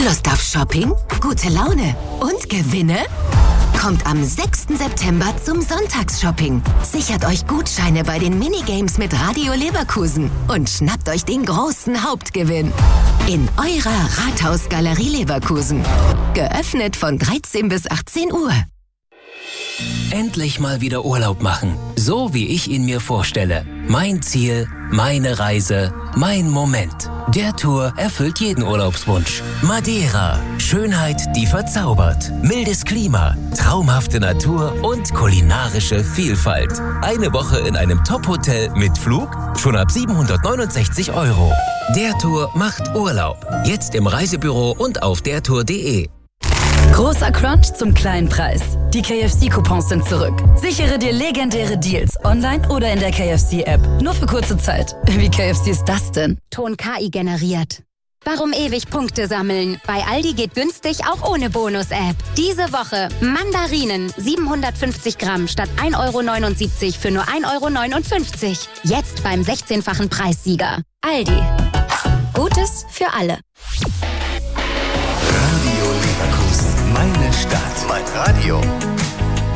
Lust auf Shopping, gute Laune und Gewinne? Kommt am 6. September zum Sonntagsshopping. Sichert euch Gutscheine bei den Minigames mit Radio Leverkusen und schnappt euch den großen Hauptgewinn. In eurer Rathausgalerie Leverkusen. Geöffnet von 13 bis 18 Uhr. Endlich mal wieder Urlaub machen. So wie ich ihn mir vorstelle. Mein Ziel, meine Reise, mein Moment. Der Tour erfüllt jeden Urlaubswunsch. Madeira. Schönheit, die verzaubert. Mildes Klima, traumhafte Natur und kulinarische Vielfalt. Eine Woche in einem Top-Hotel mit Flug schon ab 769 €. Der Tour macht Urlaub. Jetzt im Reisebüro und auf dertour.de. Großer Crunch zum kleinen Preis. Die KFC-Coupons sind zurück. Sichere dir legendäre Deals online oder in der KFC-App. Nur für kurze Zeit. Wie KFC ist das denn? Ton KI generiert. Warum ewig Punkte sammeln? Bei Aldi geht günstig auch ohne Bonus-App. Diese Woche Mandarinen 750 Gramm statt 1,79 € für nur 1,59 €. Jetzt beim 16-fachen Preissieger. Aldi. Gutes für alle. Radio Leverkusen. Meine Stadt. Mein Radio.